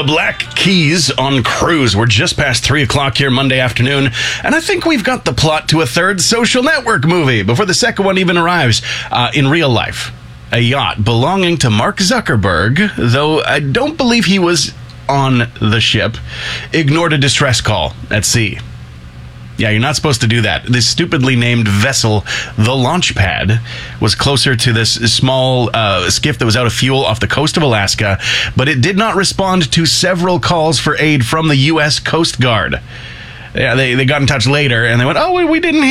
The Black Keys on cruise. We're just past 3 o'clock here Monday afternoon, and I think we've got the plot to a third Social Network movie before the second one even arrives. In real life, a yacht belonging to Mark Zuckerberg, though I don't believe he was on the ship, ignored a distress call at sea. Yeah, you're not supposed to do that. This stupidly named vessel, the Launchpad, was closer to this small skiff that was out of fuel off the coast of Alaska, but it did not respond to several calls for aid from the U.S. Coast Guard. Yeah, they got in touch later, and they went, oh, we didn't